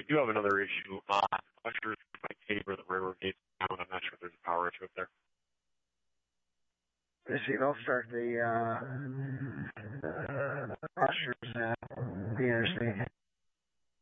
do have another issue. Ushers by Tabor, the railroad gates down. I'm not sure if there's a power issue up there. They'll start the ushers at the interstate.